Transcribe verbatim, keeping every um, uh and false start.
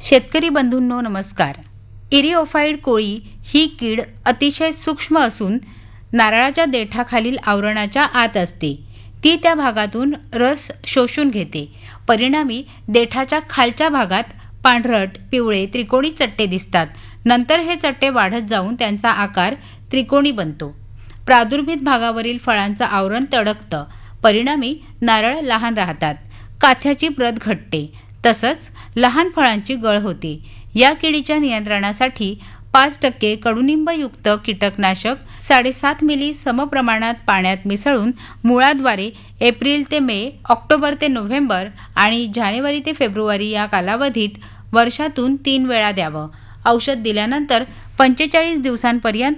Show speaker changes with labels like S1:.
S1: शेतकरी बंधूंनो नमस्कार. इरिओफाइड कोळी ही कीड अतिशय सूक्ष्म असून नारळाच्या देठाखालील आवरणाच्या आत असते. ती त्या भागातून रस शोषून घेते. परिणामी देठाच्या खालच्या भागात पांढरट पिवळे त्रिकोणी चट्टे दिसतात. नंतर हे चट्टे वाढत जाऊन त्यांचा आकार त्रिकोणी बनतो. प्रादुर्भूत भागावरील फळांचं आवरण तडकतं. परिणामी नारळ लहान राहतात. काथ्याची प्रत घटते. तसंच लहान फळांची गळ होते. या किडीच्या नियंत्रणासाठी पाच टक्के कडुनिंबयुक्त कीटकनाशक साडेसात मिली समप्रमाणात पाण्यात मिसळून मुळाद्वारे एप्रिल ते मे, ऑक्टोबर ते नोव्हेंबर आणि जानेवारी ते फेब्रुवारी या कालावधीत वर्षातून तीन वेळा द्यावं. औषध दिल्यानंतर पंचेचाळीस दिवसांपर्यंत